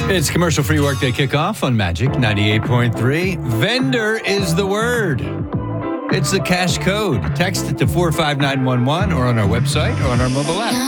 It's commercial-free workday kickoff on Magic 98.3. Vendor is the word. It's the cash code. Text it to 45911 or on our website or on our mobile app.